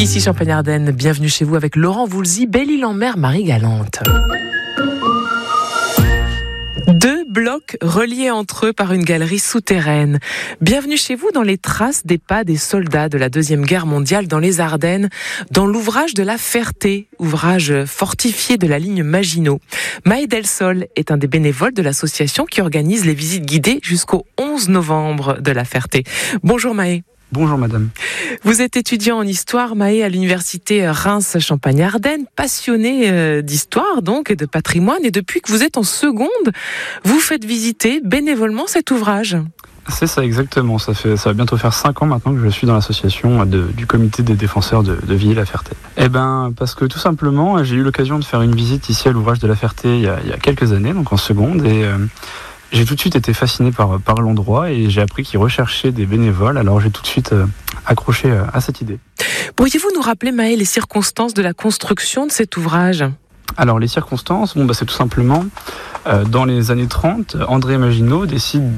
Ici Champagne-Ardenne, bienvenue chez vous avec Laurent Voulzy, Belle-Île-en-Mer, Marie-Galante. Deux blocs reliés entre eux par une galerie souterraine. Bienvenue chez vous dans les traces des pas des soldats de la Deuxième Guerre mondiale dans les Ardennes, dans l'ouvrage de la Ferté, ouvrage fortifié de la ligne Maginot. Maë Delsol est un des bénévoles de l'association qui organise les visites guidées jusqu'au 11 novembre de la Ferté. Bonjour Maë. Bonjour madame. Vous êtes étudiant en histoire, Maë, à l'université Reims-Champagne-Ardenne, passionné d'histoire donc et de patrimoine, et depuis que vous êtes en seconde, vous faites visiter bénévolement cet ouvrage. C'est ça exactement, ça va bientôt faire 5 ans maintenant que je suis dans l'association du comité des défenseurs de Villiers-la-Ferté. Parce que tout simplement, j'ai eu l'occasion de faire une visite ici à l'ouvrage de la Ferté il y a quelques années, donc en seconde, et j'ai tout de suite été fasciné par l'endroit et j'ai appris qu'ils recherchaient des bénévoles, alors j'ai tout de suite accroché à cette idée. Pourriez-vous nous rappeler, Maë, les circonstances de la construction de cet ouvrage ? Alors les circonstances, c'est tout simplement, dans les années 30, André Maginot décide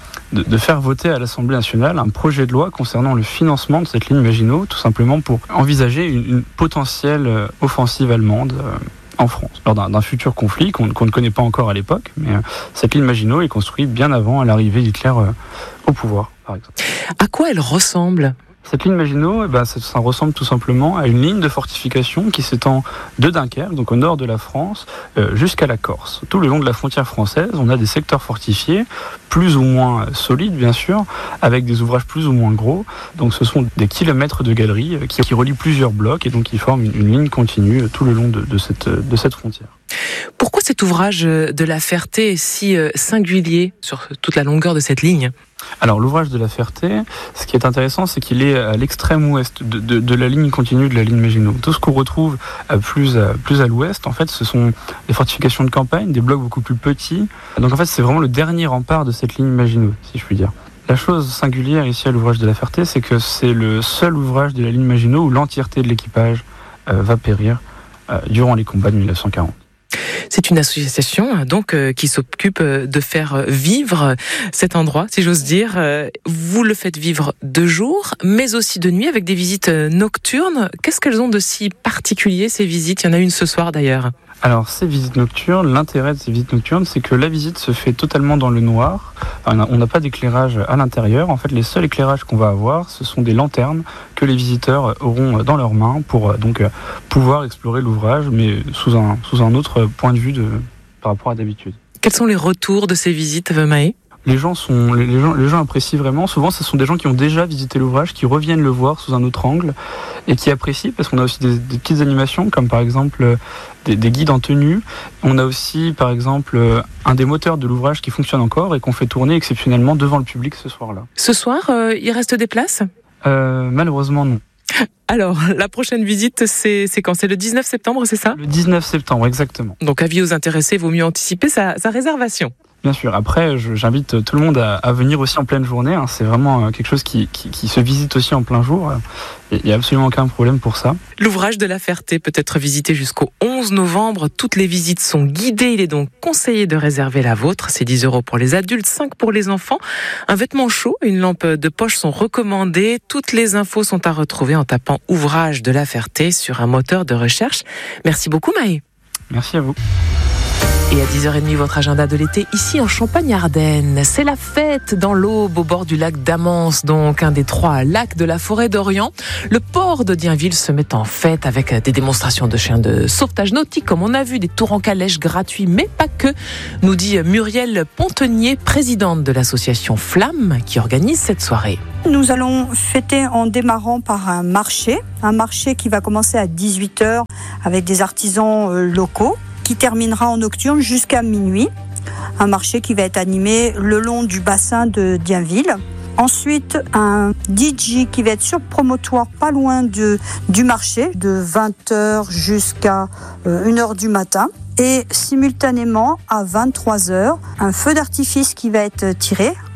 de faire voter à l'Assemblée nationale un projet de loi concernant le financement de cette ligne Maginot, tout simplement pour envisager une potentielle offensive allemande en France, lors d'un futur conflit qu'on ne connaît pas encore à l'époque, mais cette ligne Maginot est construite bien avant l'arrivée d'Hitler au pouvoir, par exemple. À quoi elle ressemble ? Cette ligne Maginot, ça ressemble tout simplement à une ligne de fortification qui s'étend de Dunkerque, donc au nord de la France, jusqu'à la Corse. Tout le long de la frontière française, on a des secteurs fortifiés, plus ou moins solides bien sûr, avec des ouvrages plus ou moins gros. Donc ce sont des kilomètres de galeries qui relient plusieurs blocs et donc qui forment une ligne continue tout le long de cette frontière. Pourquoi cet ouvrage de la Ferté est si singulier sur toute la longueur de cette ligne ? Alors l'ouvrage de la Ferté, ce qui est intéressant, c'est qu'il est à l'extrême ouest de la ligne continue de la ligne Maginot. Tout ce qu'on retrouve plus à l'ouest, en fait, ce sont des fortifications de campagne, des blocs beaucoup plus petits. Donc en fait, c'est vraiment le dernier rempart de cette ligne Maginot, si je puis dire. La chose singulière ici à l'ouvrage de la Ferté, c'est que c'est le seul ouvrage de la ligne Maginot où l'entièreté de l'équipage va périr durant les combats de 1940. C'est une association donc qui s'occupe de faire vivre cet endroit, si j'ose dire. Vous le faites vivre de jour, mais aussi de nuit, avec des visites nocturnes. Qu'est-ce qu'elles ont de si particulier, ces visites ? Il y en a une ce soir d'ailleurs. Alors ces visites nocturnes, l'intérêt de ces visites nocturnes, c'est que la visite se fait totalement dans le noir. On n'a pas d'éclairage à l'intérieur. En fait, les seuls éclairages qu'on va avoir, ce sont des lanternes que les visiteurs auront dans leurs mains pour donc pouvoir explorer l'ouvrage, mais sous un autre point de vue par rapport à d'habitude. Quels sont les retours de ces visites, Maë ? Les gens apprécient vraiment. Souvent, ce sont des gens qui ont déjà visité l'ouvrage, qui reviennent le voir sous un autre angle et qui apprécient, parce qu'on a aussi des petites animations, comme par exemple des guides en tenue. On a aussi, par exemple, un des moteurs de l'ouvrage qui fonctionne encore et qu'on fait tourner exceptionnellement devant le public ce soir-là. Ce soir, il reste des places ? Malheureusement, non. Alors, la prochaine visite, c'est quand ? C'est le 19 septembre, c'est ça ? Le 19 septembre, exactement. Donc, avis aux intéressés, il vaut mieux anticiper sa réservation. Bien sûr. Après, j'invite tout le monde à venir aussi en pleine journée. C'est vraiment quelque chose qui se visite aussi en plein jour. Il n'y a absolument aucun problème pour ça. L'ouvrage de la Ferté peut être visité jusqu'au 11 novembre. Toutes les visites sont guidées. Il est donc conseillé de réserver la vôtre. C'est 10 € pour les adultes, 5 pour les enfants. Un vêtement chaud et une lampe de poche sont recommandés. Toutes les infos sont à retrouver en tapant ouvrage de la Ferté sur un moteur de recherche. Merci beaucoup, Maë. Merci à vous. Et à 10h30, votre agenda de l'été, ici en Champagne-Ardenne. C'est la fête dans l'Aube, au bord du lac d'Amance, donc un des 3 lacs de la forêt d'Orient. Le port de Dienville se met en fête avec des démonstrations de chiens de sauvetage nautique, comme on a vu, des tours en calèche gratuits, mais pas que, nous dit Muriel Pontenier, présidente de l'association Flamme, qui organise cette soirée. Nous allons fêter en démarrant par un marché qui va commencer à 18h avec des artisans locaux, qui terminera en nocturne jusqu'à minuit. Un marché qui va être animé le long du bassin de Dienville. Ensuite, un DJ qui va être sur promontoire pas loin du marché, de 20h jusqu'à 1h du matin. Et simultanément, à 23h, un feu d'artifice qui va être tiré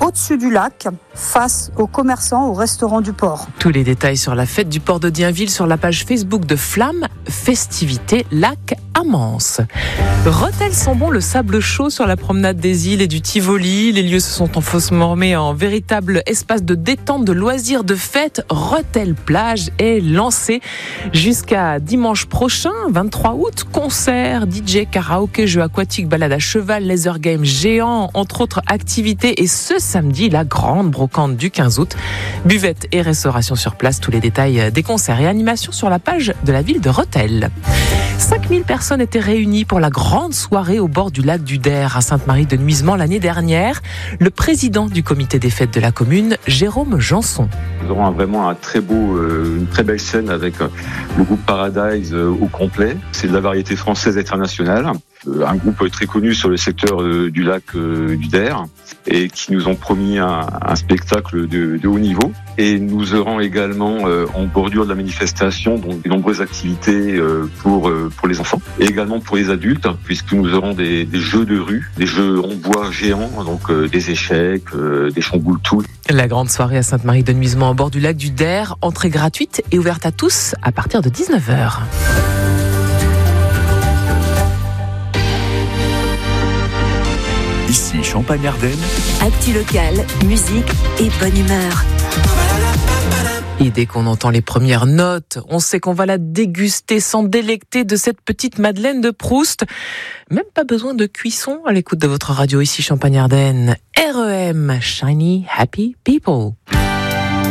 au-dessus du lac, face aux commerçants, aux restaurants du port. Tous les détails sur la fête du port de Dienville sur la page Facebook de Flamme, Festivités Lac Amance. Rethel sent bon le sable chaud sur la promenade des îles et du Tivoli. Les lieux se sont transformés en véritable espace de détente, de loisirs, de fêtes. Rethel Plage est lancé jusqu'à dimanche prochain, 23 août. Concerts, DJ, karaoké, jeux aquatiques, balades à cheval, laser game géant, entre autres activités. Et ce samedi, la grande brocante du 15 août. Buvette et restauration sur place. Tous les détails des concerts et animations sur la page de la ville de Rethel. 5000 personnes étaient réunies pour la grande soirée au bord du lac du Der à Sainte-Marie-de-Nuisemont l'année dernière. Le président du comité des fêtes de la commune, Jérôme Janson. Nous aurons vraiment une très belle scène avec le groupe Paradise au complet. C'est de la variété française internationale. Un groupe très connu sur le secteur du lac du Der et qui nous ont promis un spectacle de haut niveau. Et nous aurons également en bordure de la manifestation donc de nombreuses activités pour les enfants et également pour les adultes puisque nous aurons des jeux de rue, des jeux en bois géants, donc des échecs, des chamboule-tout. La grande soirée à Sainte-Marie-de-Nuisemont au bord du lac du Der, entrée gratuite et ouverte à tous à partir de 19h. Ici Champagne-Ardenne. Actu locale, musique et bonne humeur. Et dès qu'on entend les premières notes, on sait qu'on va la déguster, s'en délecter de cette petite Madeleine de Proust. Même pas besoin de cuisson à l'écoute de votre radio ici Champagne-Ardenne. REM, Shiny Happy People.